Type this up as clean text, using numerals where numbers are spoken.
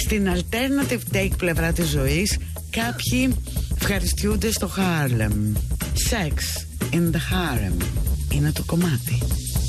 Στην alternative take πλευρά της ζωής, κάποιοι ευχαριστιούνται στο Harlem. Sex in the Harem είναι το κομμάτι.